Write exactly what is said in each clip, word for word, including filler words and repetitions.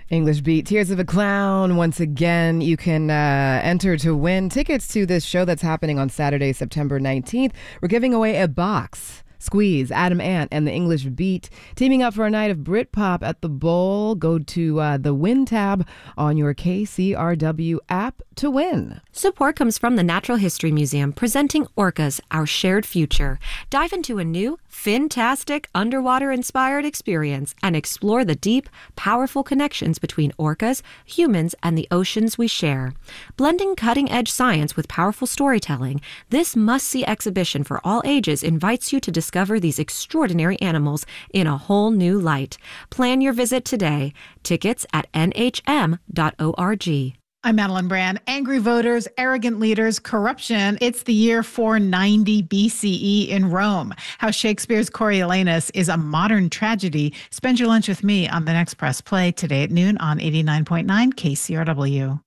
English Beat, Tears of a Clown. Once again, you can uh, enter to win tickets to this show that's happening on Saturday, September nineteenth. We're giving away a box. Squeeze, Adam Ant, and the English Beat teaming up for a night of Britpop at the Bowl. Go to uh, the Win tab on your K C R W app to win. Support comes from the Natural History Museum, presenting Orcas, Our Shared Future. Dive into a new, fantastic, underwater-inspired experience and explore the deep, powerful connections between orcas, humans, and the oceans we share. Blending cutting-edge science with powerful storytelling, this must-see exhibition for all ages invites you to discover these extraordinary animals in a whole new light. Plan your visit today. Tickets at N H M dot org. I'm Madeline Brand. Angry voters, arrogant leaders, corruption. It's the year four ninety B C E in Rome. How Shakespeare's Coriolanus is a modern tragedy. Spend your lunch with me on the next Press Play today at noon on eighty-nine point nine K C R W.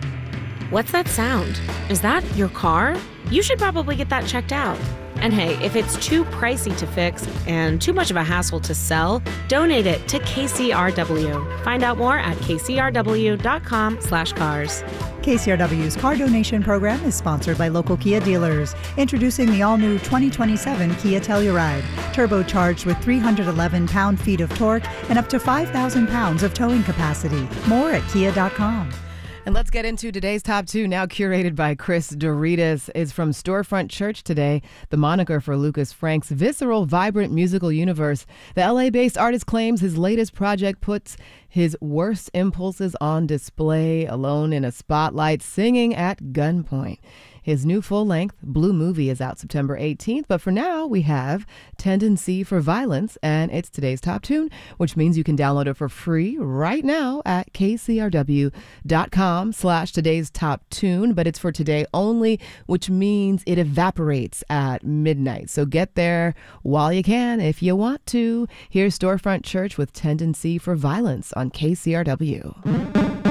What's that sound? Is that your car? You should probably get that checked out. And hey, if it's too pricey to fix and too much of a hassle to sell, donate it to K C R W. Find out more at k c r w dot com slash cars. K C R W's car donation program is sponsored by local Kia dealers. Introducing the all-new twenty twenty-seven Kia Telluride, turbocharged with three hundred eleven pound-feet of torque and up to five thousand pounds of towing capacity. More at kia dot com. And let's get into today's top two, now curated by Chris Doritas. Is from Storefront Church today, the moniker for Lucas Frank's visceral, vibrant musical universe. The L A-based artist claims his latest project puts his worst impulses on display, alone in a spotlight, singing at gunpoint. His new full-length Blue Movie is out September eighteenth, but for now we have Tendency for Violence, and it's today's top tune, which means you can download it for free right now at k c r w dot com slash today's top tune, but it's for today only, which means it evaporates at midnight. So get there while you can if you want to. Here's Storefront Church with Tendency for Violence on K C R W.